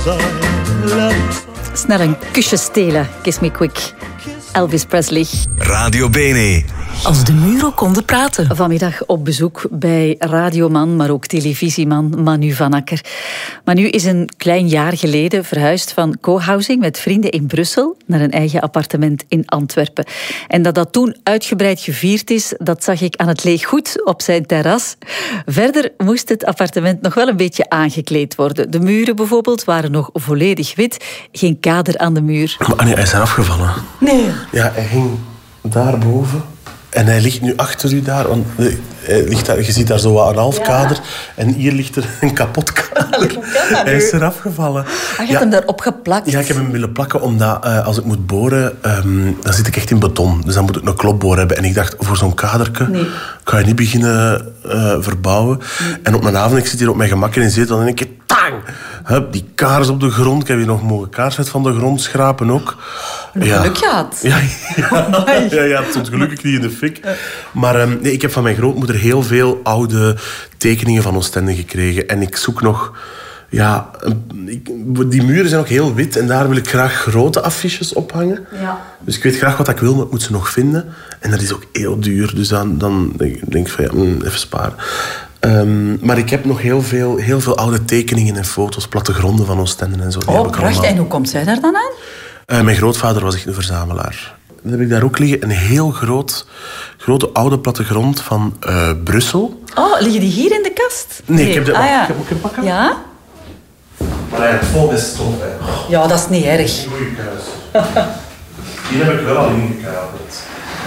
Snel een kusje stelen, Kiss Me Quick. Elvis Presley. Radio Bene. Als de muren konden praten. Vanmiddag op bezoek bij radioman, maar ook televisieman Manu van Akker. Manu is een klein jaar geleden verhuisd van co-housing met vrienden in Brussel naar een eigen appartement in Antwerpen. En dat toen uitgebreid gevierd is, dat zag ik aan het leeggoed op zijn terras. Verder moest het appartement nog wel een beetje aangekleed worden. De muren bijvoorbeeld waren nog volledig wit. Geen kader aan de muur. Maar nee, hij is eraf gevallen. Nee. Ja, hij ging daarboven. En hij ligt nu achter u daar. Want hij ligt daar, je ziet daar zo wat een half kader. En hier ligt er een kapot kader. Hij is eraf gevallen. Je hebt hem daarop geplakt? Ja, ik heb hem willen plakken omdat als ik moet boren, dan zit ik echt in beton. Dus dan moet ik een klopboor hebben. En ik dacht, voor zo'n kaderke kan je niet beginnen verbouwen. Nee. En op mijn avond, ik zit hier op mijn gemak in een zetel en een keer tang! Hup, die kaars op de grond. Ik heb hier nog mogen kaars uit van de grond schrapen ook. Geluk gehad. Ja, het stond gelukkig niet in de fik. Maar nee, ik heb van mijn grootmoeder heel veel oude tekeningen van Oostende gekregen. En ik zoek nog... Ja, die muren zijn ook heel wit en daar wil ik graag grote affiches ophangen. Ja. Dus ik weet graag wat ik wil, maar ik moet ze nog vinden. En dat is ook heel duur, dus dan denk ik van ja, even sparen. Maar ik heb nog heel veel oude tekeningen en foto's, plattegronden van Oostende en zo. Prachtig. En hoe komt zij daar dan aan? Mijn grootvader was echt een verzamelaar. Dan heb ik daar ook liggen een heel grote oude plattegrond van Brussel. Oh, liggen die hier in de kast? Nee, ik heb ook een pakken. Ja? Maar hij is vol met stof. Hè. Ja, dat is niet erg. Goeie kuis. Hier heb ik wel al ingekabeld.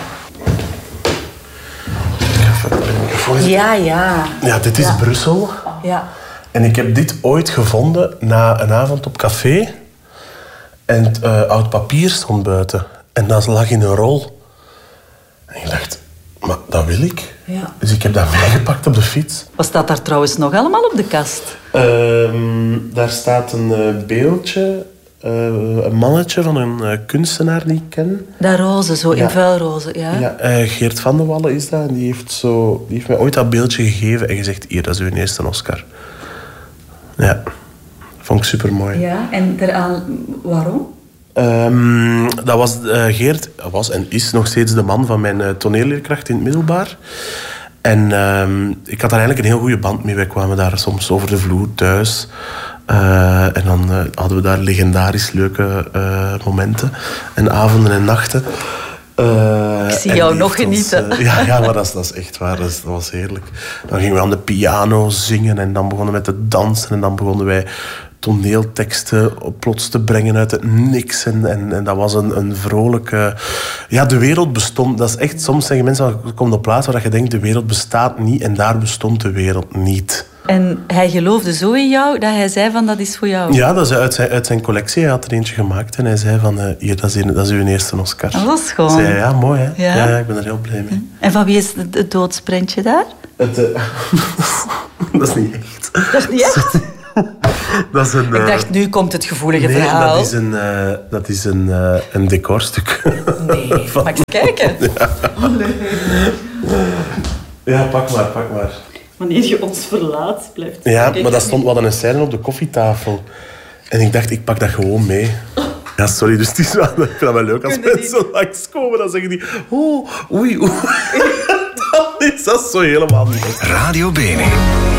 Ja. Ja, dit is Brussel. Ja. En ik heb dit ooit gevonden na een avond op café. En het oud papier stond buiten. En dat lag in een rol. En ik dacht, maar dat wil ik. Ja. Dus ik heb dat meegepakt op de fiets. Wat staat daar trouwens nog allemaal op de kast? Daar staat een beeldje, een mannetje van een kunstenaar die ik ken. Dat roze, zo in vuilroze, ja. Ja, Geert van de Wallen is dat. En die heeft mij ooit dat beeldje gegeven en gezegd, hier, dat is uw eerste Oscar. Ja, vond ik supermooi. Ja, en waarom? Dat was Geert, was en is nog steeds de man van mijn toneelleerkracht in het middelbaar. En ik had daar eigenlijk een heel goede band mee. Wij kwamen daar soms over de vloer thuis. En dan hadden we daar legendarisch leuke momenten. En avonden en nachten. Ik zie jou nog genieten. Ja, maar dat is echt waar. Dat was heerlijk. Dan gingen we aan de piano zingen. En dan begonnen we met te dansen. En dan begonnen wij toneelteksten plots te brengen uit het niks. En dat was een vrolijke... Ja, de wereld bestond. Dat is echt... Soms zeggen mensen, er komt een plaats waar je denkt, de wereld bestaat niet. En daar bestond de wereld niet. En hij geloofde zo in jou dat hij zei van, dat is voor jou? Ja, dat is uit zijn collectie. Hij had er eentje gemaakt. En hij zei van, hier, dat is uw eerste Oscar. Dat was gewoon... Zei, ja, mooi hè. Ja, ik ben er heel blij mee. En van wie is het doodsprentje daar? Dat is niet echt. Dat is niet echt? Dat is een, ik dacht, nu komt het gevoelige verhaal. Dat is een decorstuk. Nee, mag ik kijken? Ja. Oh, nee. Ja, pak maar. Wanneer je ons verlaat, blijft... Ja, maar dat stond, we hadden een scène op de koffietafel. En ik dacht, ik pak dat gewoon mee. Ja, sorry, dus het is wel, ik vind dat wel leuk als mensen langskomen. Dan zeggen die, oei. Dan is dat zo helemaal niet. Radio Bene.